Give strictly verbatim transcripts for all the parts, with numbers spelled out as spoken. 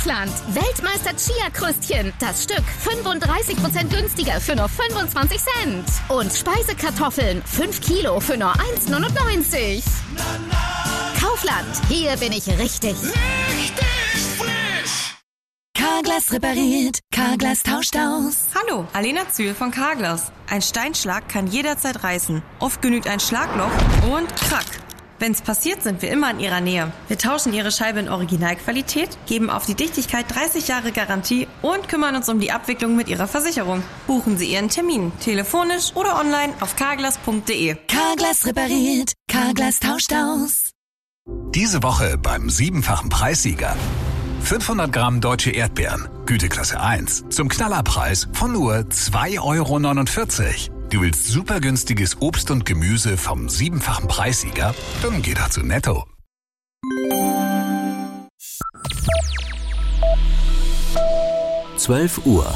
Kaufland. Weltmeister Chia-Kröstchen. Das Stück fünfunddreißig Prozent günstiger für nur fünfundzwanzig Cent. Und Speisekartoffeln. fünf Kilo für nur eins neunundneunzig. Kaufland. Hier bin ich richtig. Richtig frisch. Carglass repariert. Carglass tauscht aus. Hallo, Alena Zühl von Carglass. Ein Steinschlag kann jederzeit reißen. Oft genügt ein Schlagloch und krack. Wenn's passiert, sind wir immer in Ihrer Nähe. Wir tauschen Ihre Scheibe in Originalqualität, geben auf die Dichtigkeit dreißig Jahre Garantie und kümmern uns um die Abwicklung mit Ihrer Versicherung. Buchen Sie Ihren Termin, telefonisch oder online auf carglass punkt de. Carglass repariert. Carglass tauscht aus. Diese Woche beim siebenfachen Preissieger. fünfhundert Gramm deutsche Erdbeeren, Güteklasse eins, zum Knallerpreis von nur zwei Euro neunundvierzig. Du willst super günstiges Obst und Gemüse vom siebenfachen Preissieger? Dann geh doch zu Netto. zwölf Uhr.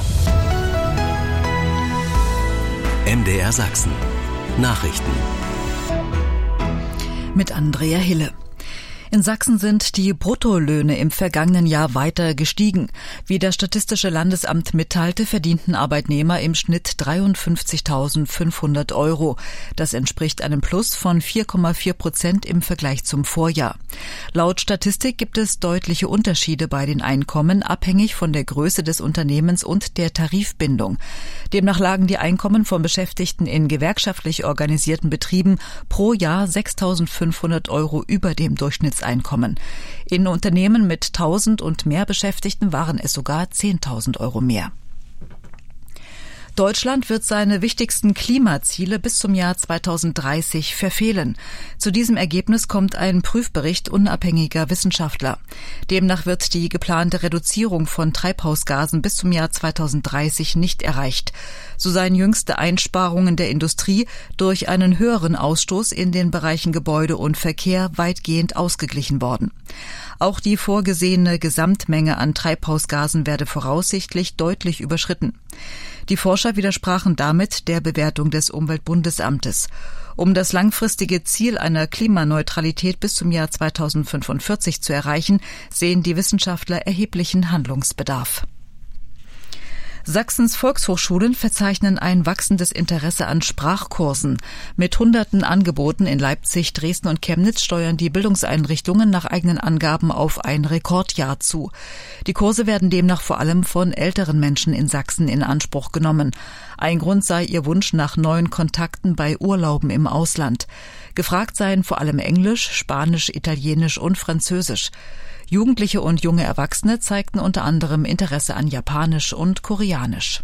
M D R Sachsen. Nachrichten. Mit Andrea Hille. In Sachsen sind die Bruttolöhne im vergangenen Jahr weiter gestiegen. Wie das Statistische Landesamt mitteilte, verdienten Arbeitnehmer im Schnitt dreiundfünfzigtausendfünfhundert Euro. Das entspricht einem Plus von vier Komma vier Prozent im Vergleich zum Vorjahr. Laut Statistik gibt es deutliche Unterschiede bei den Einkommen, abhängig von der Größe des Unternehmens und der Tarifbindung. Demnach lagen die Einkommen von Beschäftigten in gewerkschaftlich organisierten Betrieben pro Jahr sechstausendfünfhundert Euro über dem Durchschnittseinkommen. In Unternehmen mit tausend und mehr Beschäftigten waren es sogar zehntausend Euro mehr. Deutschland wird seine wichtigsten Klimaziele bis zum Jahr zweitausenddreißig verfehlen. Zu diesem Ergebnis kommt ein Prüfbericht unabhängiger Wissenschaftler. Demnach wird die geplante Reduzierung von Treibhausgasen bis zum Jahr zweitausenddreißig nicht erreicht. So seien jüngste Einsparungen der Industrie durch einen höheren Ausstoß in den Bereichen Gebäude und Verkehr weitgehend ausgeglichen worden. Auch die vorgesehene Gesamtmenge an Treibhausgasen werde voraussichtlich deutlich überschritten. Die Forscher widersprachen damit der Bewertung des Umweltbundesamtes. Um das langfristige Ziel einer Klimaneutralität bis zum Jahr zweitausendfünfundvierzig zu erreichen, sehen die Wissenschaftler erheblichen Handlungsbedarf. Sachsens Volkshochschulen verzeichnen ein wachsendes Interesse an Sprachkursen. Mit hunderten Angeboten in Leipzig, Dresden und Chemnitz steuern die Bildungseinrichtungen nach eigenen Angaben auf ein Rekordjahr zu. Die Kurse werden demnach vor allem von älteren Menschen in Sachsen in Anspruch genommen. Ein Grund sei ihr Wunsch nach neuen Kontakten bei Urlauben im Ausland. Gefragt seien vor allem Englisch, Spanisch, Italienisch und Französisch. Jugendliche und junge Erwachsene zeigten unter anderem Interesse an Japanisch und Koreanisch.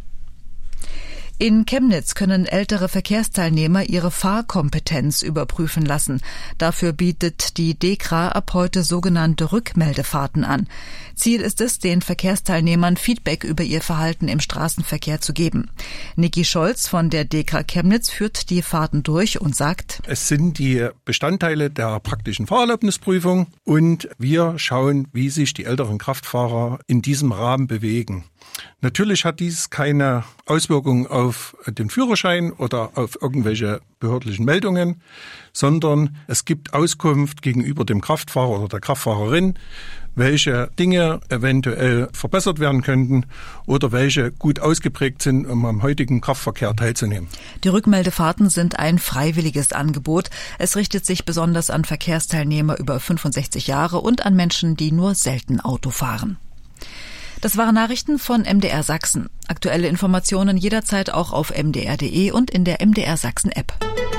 In Chemnitz können ältere Verkehrsteilnehmer ihre Fahrkompetenz überprüfen lassen. Dafür bietet die DEKRA ab heute sogenannte Rückmeldefahrten an. Ziel ist es, den Verkehrsteilnehmern Feedback über ihr Verhalten im Straßenverkehr zu geben. Niki Scholz von der DEKRA Chemnitz führt die Fahrten durch und sagt: Es sind die Bestandteile der praktischen Fahrerlaubnisprüfung und wir schauen, wie sich die älteren Kraftfahrer in diesem Rahmen bewegen. Natürlich hat dies keine Auswirkung auf den Führerschein oder auf irgendwelche behördlichen Meldungen, sondern es gibt Auskunft gegenüber dem Kraftfahrer oder der Kraftfahrerin, welche Dinge eventuell verbessert werden könnten oder welche gut ausgeprägt sind, um am heutigen Kraftverkehr teilzunehmen. Die Rückmeldefahrten sind ein freiwilliges Angebot. Es richtet sich besonders an Verkehrsteilnehmer über fünfundsechzig Jahre und an Menschen, die nur selten Auto fahren. Das waren Nachrichten von M D R Sachsen. Aktuelle Informationen jederzeit auch auf m d r punkt d e und in der M D R Sachsen App.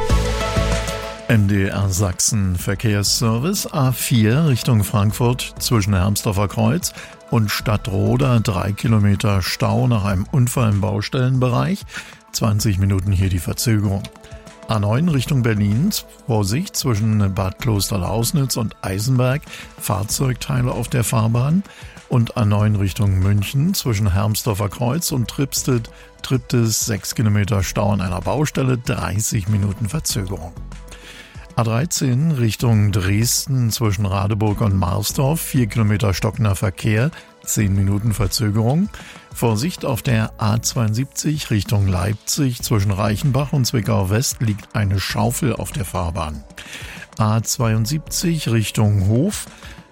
M D R Sachsen Verkehrsservice A vier Richtung Frankfurt zwischen Hermsdorfer Kreuz und Stadtroda. Drei Kilometer Stau nach einem Unfall im Baustellenbereich. zwanzig Minuten hier die Verzögerung. A neun Richtung Berlin. Vorsicht zwischen Bad Klosterlausnitz und Eisenberg. Fahrzeugteile auf der Fahrbahn. Und A neun Richtung München zwischen Hermsdorfer Kreuz und Tripstedt. Triptis sechs Kilometer Stau an einer Baustelle. dreißig Minuten Verzögerung. A dreizehn Richtung Dresden zwischen Radeburg und Marsdorf, vier Kilometer stockender Verkehr, zehn Minuten Verzögerung. Vorsicht auf der A zweiundsiebzig Richtung Leipzig zwischen Reichenbach und Zwickau West liegt eine Schaufel auf der Fahrbahn. A zweiundsiebzig Richtung Hof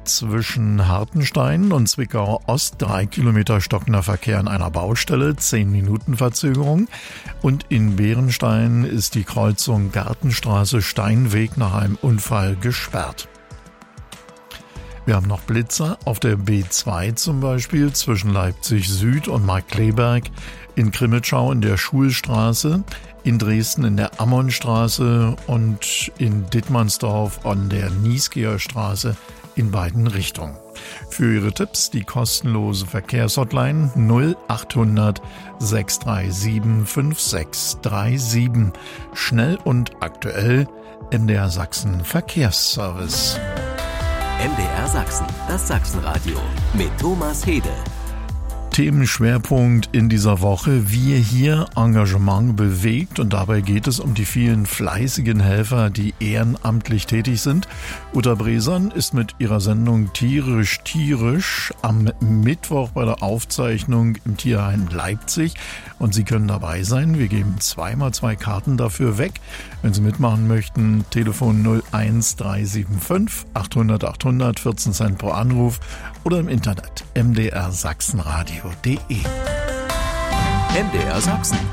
zwischen Hartenstein und Zwickau Ost drei Kilometer stockender Verkehr an einer Baustelle, zehn Minuten Verzögerung. Und in Bärenstein ist die Kreuzung Gartenstraße-Steinweg nach einem Unfall gesperrt. Wir haben noch Blitzer auf der B zwei zum Beispiel zwischen Leipzig Süd und Markkleeberg, in Krimitschau in der Schulstraße, in Dresden in der Ammonstraße und in Dittmannsdorf an der Niesgeher Straße in beiden Richtungen. Für Ihre Tipps die kostenlose Verkehrshotline null achthundert sechs drei sieben fünf sechs drei sieben. Schnell und aktuell M D R Sachsen Verkehrsservice. M D R Sachsen, das Sachsenradio mit Thomas Hede. Themenschwerpunkt in dieser Woche: Wir hier Engagement bewegt, und dabei geht es um die vielen fleißigen Helfer, die ehrenamtlich tätig sind. Uta Bresern ist mit ihrer Sendung Tierisch Tierisch am Mittwoch bei der Aufzeichnung im Tierheim Leipzig und Sie können dabei sein. Wir geben zweimal zwei Karten dafür weg. Wenn Sie mitmachen möchten, Telefon null eins drei sieben fünf achthundert achthundert, vierzehn Cent pro Anruf oder im Internet m d r sachsenradio punkt d e. M D R Sachsen,